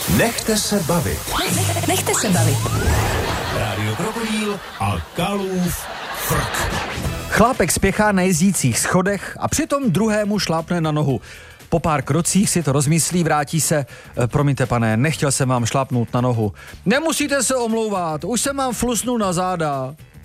Nechte se bavit. Nechte se bavit. Rádio Krokodýl a Kalův frk. Chlápek spěchá na jezdících schodech a přitom druhému šlápne na nohu. Po pár krocích si to rozmyslí, vrátí se. Promiňte, pane, nechtěl jsem vám šlápnout na nohu. Nemusíte se omlouvat, už jsem vám flusnul na záda.